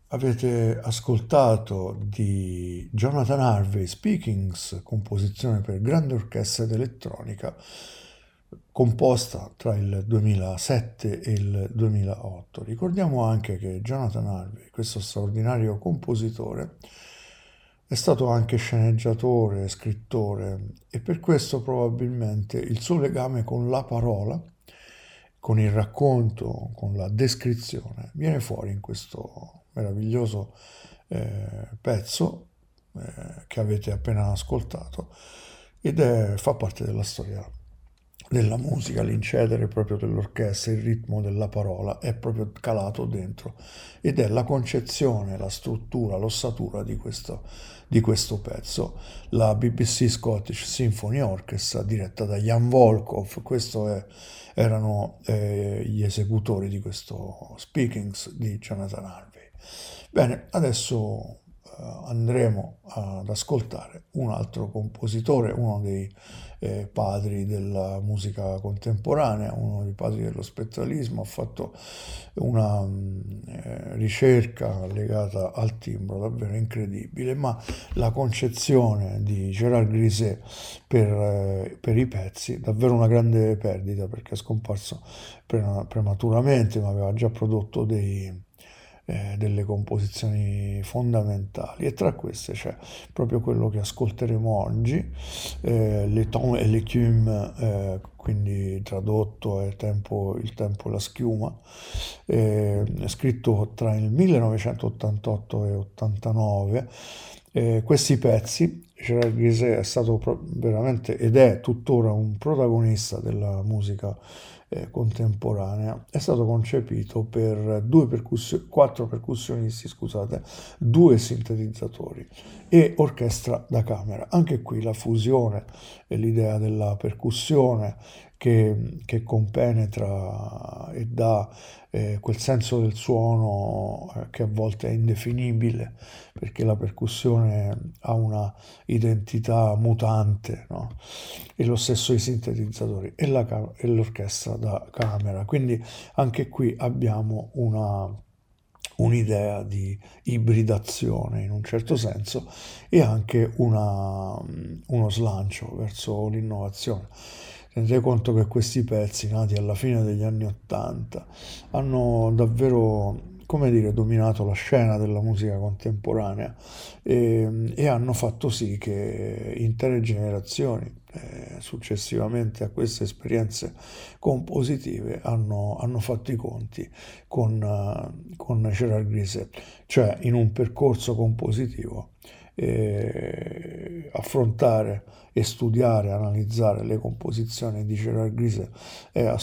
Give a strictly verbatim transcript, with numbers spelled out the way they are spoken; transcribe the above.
Avete ascoltato di Jonathan Harvey Speakings, composizione per grande orchestra ed elettronica, composta tra il duemilasette e il duemilaotto. Ricordiamo anche che Jonathan Harvey, questo straordinario compositore, è stato anche sceneggiatore, scrittore e per questo probabilmente il suo legame con la parola, con il racconto, con la descrizione, viene fuori in questo meraviglioso eh, pezzo eh, che avete appena ascoltato ed è, fa parte della storia della musica, l'incedere proprio dell'orchestra, il ritmo della parola è proprio calato dentro ed è la concezione, la struttura, l'ossatura di questo, di questo pezzo. La B B C Scottish Symphony Orchestra diretta da Jan Volkov, questo è, erano eh, gli esecutori di questo Speakings di Jonathan Harvey. Bene, adesso eh, andremo ad ascoltare un altro compositore, uno dei eh, padri della musica contemporanea, uno dei padri dello spettralismo, ha fatto una eh, ricerca legata al timbro davvero incredibile, ma la concezione di Gérard Griset per, eh, per i pezzi, davvero una grande perdita perché è scomparso pre- prematuramente, ma aveva già prodotto dei eh, delle composizioni fondamentali e tra queste c'è proprio quello che ascolteremo oggi, eh, Le temps et l'écume, eh, quindi tradotto è tempo, il tempo e la schiuma, eh, scritto tra il millenovecentottantotto e ottantanove. Eh, questi pezzi, Gérard Griset è stato pro- veramente ed è tuttora un protagonista della musica eh, contemporanea, è stato concepito per due percussio- quattro percussionisti, scusate, due sintetizzatori e orchestra da camera. Anche qui la fusione e l'idea della percussione che, che compenetra e dà eh, quel senso del suono eh, che a volte è indefinibile perché la percussione ha una identità mutante, no? E lo stesso i sintetizzatori e, la, ca- e l'orchestra da camera. Quindi anche qui abbiamo una, un'idea di ibridazione in un certo senso e anche una, uno slancio verso l'innovazione. Tenete conto che questi pezzi, nati alla fine degli anni Ottanta, hanno davvero, come dire, dominato la scena della musica contemporanea e, e hanno fatto sì che intere generazioni eh, successivamente a queste esperienze compositive hanno, hanno fatto i conti con, uh, con Gérard Griset, cioè in un percorso compositivo eh, affrontare e studiare, analizzare le composizioni di Gérard Griset è